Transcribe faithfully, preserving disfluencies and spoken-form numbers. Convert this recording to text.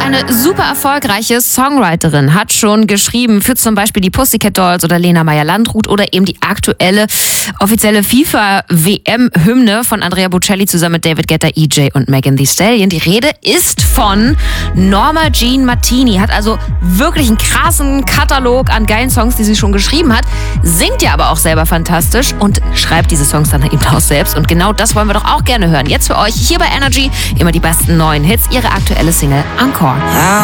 eine super erfolgreiche Songwriterin, hat schon geschrieben für zum Beispiel die Pussycat Dolls oder Lena Meyer-Landrut oder eben die aktuelle offizielle FIFA-W M-Hymne von Andrea Bocelli zusammen mit David Guetta, E J und Megan Thee Stallion. Die Rede ist von Norma Jean Martini, hat also wirklich einen krassen Katalog an geilen Songs, die sie schon geschrieben hat, singt ja aber auch selber fantastisch und schreibt diese Songs dann eben auch selbst. Und genau das wollen wir doch auch gerne hören. Jetzt für euch hier bei Energy immer die besten neuen Hits, ihre aktuelle Single Encore.